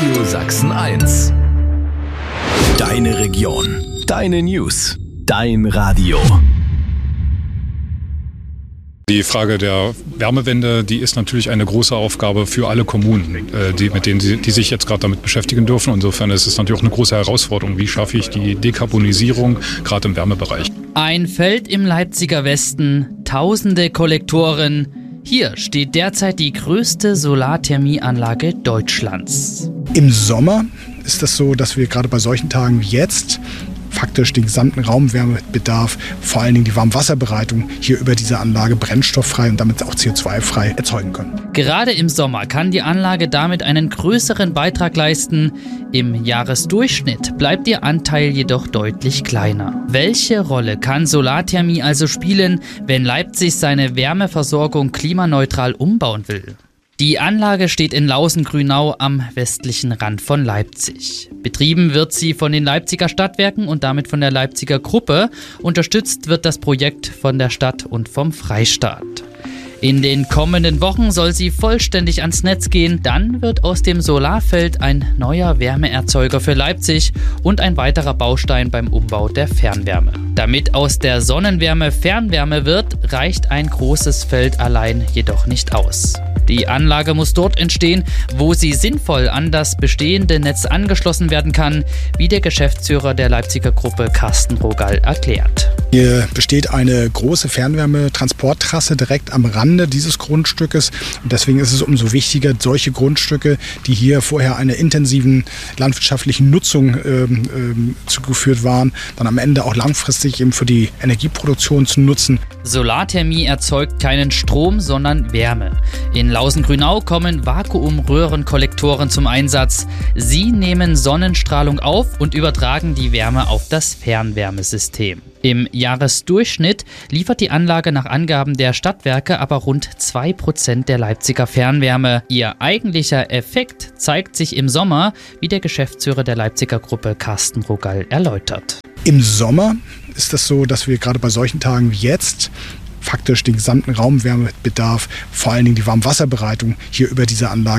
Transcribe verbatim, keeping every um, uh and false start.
Radio Sachsen eins. Deine Region, deine News, dein Radio. Die Frage der Wärmewende, die ist natürlich eine große Aufgabe für alle Kommunen, die, mit denen sie, die sich jetzt gerade damit beschäftigen dürfen. Insofern ist es natürlich auch eine große Herausforderung. Wie schaffe ich die Dekarbonisierung gerade im Wärmebereich? Ein Feld im Leipziger Westen, tausende Kollektoren. Hier steht derzeit die größte Solarthermieanlage Deutschlands. Im Sommer ist das so, dass wir gerade bei solchen Tagen wie jetzt faktisch den gesamten Raumwärmebedarf, vor allen Dingen die Warmwasserbereitung, hier über diese Anlage brennstofffrei und damit auch C O zwei frei erzeugen können. Gerade im Sommer kann die Anlage damit einen größeren Beitrag leisten. Im Jahresdurchschnitt bleibt ihr Anteil jedoch deutlich kleiner. Welche Rolle kann Solarthermie also spielen, wenn Leipzig seine Wärmeversorgung klimaneutral umbauen will? Die Anlage steht in Lausen-Grünau am westlichen Rand von Leipzig. Betrieben wird sie von den Leipziger Stadtwerken und damit von der Leipziger Gruppe. Unterstützt wird das Projekt von der Stadt und vom Freistaat. In den kommenden Wochen soll sie vollständig ans Netz gehen. Dann wird aus dem Solarfeld ein neuer Wärmeerzeuger für Leipzig und ein weiterer Baustein beim Umbau der Fernwärme. Damit aus der Sonnenwärme Fernwärme wird, reicht ein großes Feld allein jedoch nicht aus. Die Anlage muss dort entstehen, wo sie sinnvoll an das bestehende Netz angeschlossen werden kann, wie der Geschäftsführer der Leipziger Gruppe Carsten Rogal erklärt. Hier besteht eine große Fernwärmetransporttrasse direkt am Rande dieses Grundstückes. Und deswegen ist es umso wichtiger, solche Grundstücke, die hier vorher einer intensiven landwirtschaftlichen Nutzung ähm, ähm, zugeführt waren, dann am Ende auch langfristig eben für die Energieproduktion zu nutzen. Solarthermie erzeugt keinen Strom, sondern Wärme. In Lausen-Grünau kommen Vakuumröhrenkollektoren zum Einsatz. Sie nehmen Sonnenstrahlung auf und übertragen die Wärme auf das Fernwärmesystem. Im Jahresdurchschnitt liefert die Anlage nach Angaben der Stadtwerke aber rund zwei Prozent der Leipziger Fernwärme. Ihr eigentlicher Effekt zeigt sich im Sommer, wie der Geschäftsführer der Leipziger Gruppe Carsten Rogal erläutert. Im Sommer ist das so, dass wir gerade bei solchen Tagen wie jetzt faktisch den gesamten Raumwärmebedarf, vor allen Dingen die Warmwasserbereitung, hier über diese Anlage